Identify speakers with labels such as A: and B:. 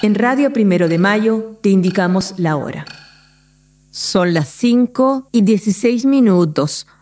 A: En Radio Primero de Mayo te indicamos la hora. Son las 5:16.